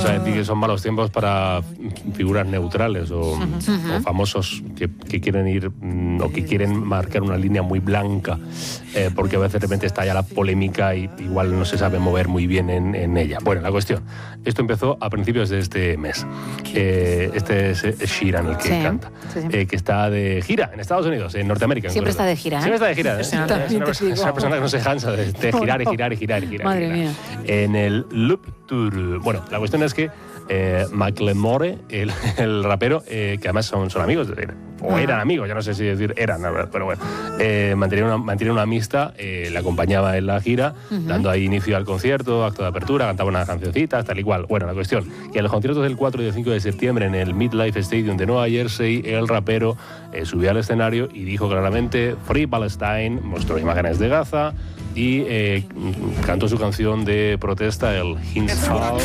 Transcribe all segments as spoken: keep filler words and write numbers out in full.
Vamos a decir que son malos tiempos para figuras neutrales o, uh-huh. o famosos que, que quieren ir mm, o que quieren marcar una línea muy blanca, eh, porque a veces de repente está ya la polémica y igual no se sabe mover muy bien en, en ella. Bueno, la cuestión, esto empezó a principios de este mes. Eh, este es Sheeran el que sí, canta, sí, sí. Eh, que está de gira en Estados Unidos, en Norteamérica. Siempre está de gira, ¿eh? Siempre está de gira, ¿eh? Sí, es, una, es una persona que no se cansa de, de girar y girar y girar y girar. Madre y girar. mía. En el Loop Tour. Bueno, la cuestión es que eh, Macklemore, el, el rapero, eh, que además son, son amigos, o eran amigos, ya no sé si decir eran, pero bueno, eh, mantenían una, mantenían una amistad, eh, le acompañaba en la gira, uh-huh. dando ahí inicio al concierto, acto de apertura, cantaba unas cancioncitas, tal y cual. Bueno, la cuestión, que en los conciertos del cuatro y del cinco de septiembre en el MetLife Stadium de Nueva Jersey, el rapero eh, subió al escenario y dijo claramente Free Palestine, mostró imágenes de Gaza y eh, cantó su canción de protesta, el Hillsong.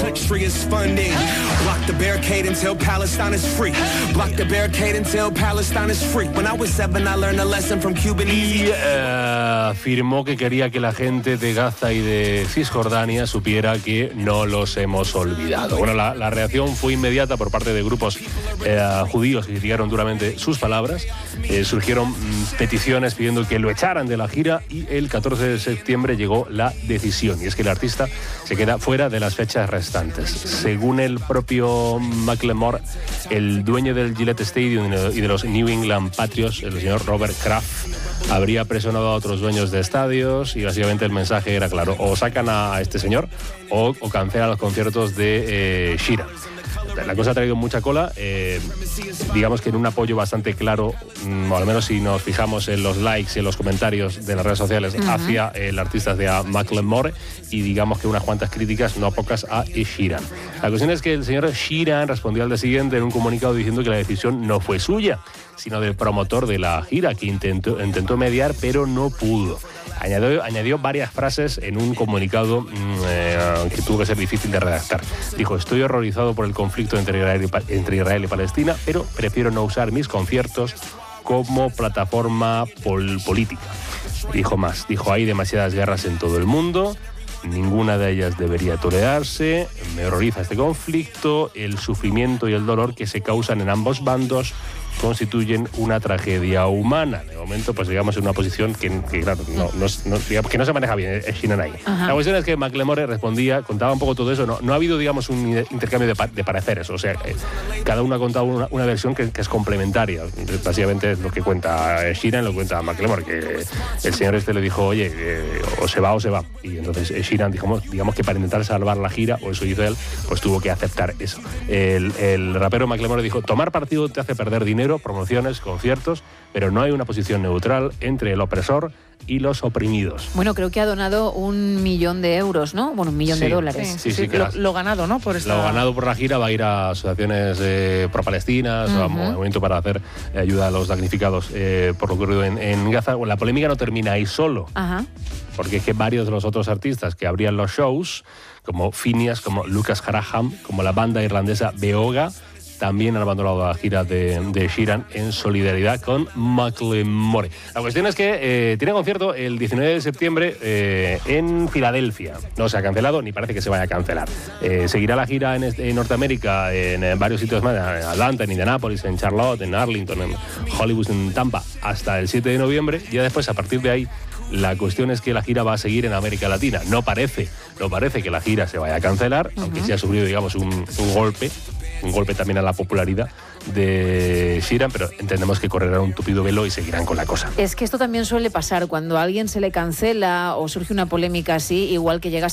Y eh, afirmó que quería que la gente de Gaza y de Cisjordania supiera que no los hemos olvidado. Bueno, la, la reacción fue inmediata por parte de grupos eh, judíos que criticaron duramente sus palabras. Eh, surgieron mm, peticiones pidiendo que lo echaran de la gira y el catorce de septiembre llegó la decisión, y es que el artista se queda fuera de las fechas restantes. Según el propio Macklemore, el dueño del Gillette Stadium y de los New England Patriots, el señor Robert Kraft, habría presionado a otros dueños de estadios y básicamente el mensaje era claro: o sacan a este señor o, o cancelan los conciertos de eh, Sheeran. La cosa ha traído mucha cola, eh, digamos que en un apoyo bastante claro, o al menos si nos fijamos en los likes y en los comentarios de las redes sociales uh-huh. hacia el artista de Macklemore, y digamos que unas cuantas críticas, no pocas, a Sheeran. La cuestión es que el señor Sheeran respondió al día siguiente en un comunicado diciendo que la decisión no fue suya, sino del promotor de la gira, que intentó, intentó mediar pero no pudo. Añadió, añadió varias frases en un comunicado eh, que tuvo que ser difícil de redactar. Dijo: estoy horrorizado por el conflicto entre Israel, y, entre Israel y Palestina, pero prefiero no usar mis conciertos como plataforma pol- política. Dijo más, dijo: hay demasiadas guerras en todo el mundo, ninguna de ellas debería tolerarse, me horroriza este conflicto, el sufrimiento y el dolor que se causan en ambos bandos constituyen una tragedia humana. De momento, pues digamos, en una posición que, que claro, no, no, no, digamos, que no se maneja bien el Sheeran ahí. Ajá. La cuestión es que Macklemore respondía, contaba un poco todo eso. No, no ha habido, digamos, un intercambio de, pa- de pareceres. O sea, eh, cada uno ha contado una, una versión que, que es complementaria. Básicamente es lo que cuenta Sheeran, lo que cuenta Macklemore, que el señor este le dijo: oye, eh, o se va o se va. Y entonces Sheeran, digamos, digamos que para intentar salvar la gira, o eso hizo él, pues tuvo que aceptar eso. El, el rapero Macklemore dijo: tomar partido te hace perder dinero, promociones, conciertos, pero no hay una posición neutral entre el opresor y los oprimidos. Bueno, creo que ha donado un millón de euros, ¿no? Bueno, un millón sí, de dólares. Sí, sí, sí, sí, sí, lo, lo ganado, ¿no? Por esta... Lo ganado por la gira va a ir a asociaciones eh, pro-palestinas, uh-huh. a movimiento para hacer eh, ayuda a los damnificados eh, por lo ocurrido en, en Gaza. Bueno, la polémica no termina ahí solo, uh-huh. porque es que varios de los otros artistas que abrían los shows, como Phineas, como Lucas Graham, como la banda irlandesa Beoga, también han abandonado la gira de, de Sheeran en solidaridad con Macklemore. La cuestión es que eh, tiene concierto el diecinueve de septiembre eh, en Filadelfia. No se ha cancelado, ni parece que se vaya a cancelar. Eh, seguirá la gira en, este, en Norteamérica, en, en varios sitios más, en Atlanta, en Indianápolis, en Charlotte, en Arlington, en Hollywood, en Tampa, hasta el siete de noviembre. Y ya después, a partir de ahí, la cuestión es que la gira va a seguir en América Latina. No parece, no parece que la gira se vaya a cancelar, uh-huh. aunque sí ha sufrido, digamos, un, un golpe. un golpe también a la popularidad de Sheeran, pero entendemos que correrán un tupido velo y seguirán con la cosa. Es que esto también suele pasar, cuando a alguien se le cancela o surge una polémica así, igual que llegas